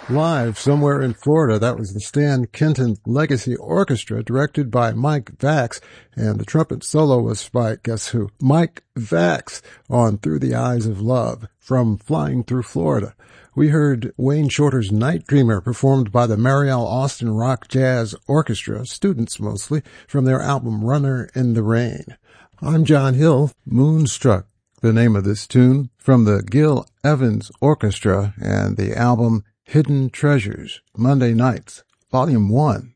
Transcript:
Live somewhere in Florida, that was the Stan Kenton Legacy Orchestra, directed by Mike Vax, and the trumpet solo was by, guess who? Mike Vax, on Through the Eyes of Love, from Flying Through Florida. We heard Wayne Shorter's Night Dreamer, performed by the Mariel Austin Rock Jazz Orchestra, students mostly, from their album Runner in the Rain. I'm John Hill, Moonstruck, the name of this tune, from the Gil Evans Orchestra and the album Hidden Treasures, Monday Nights, Volume 1.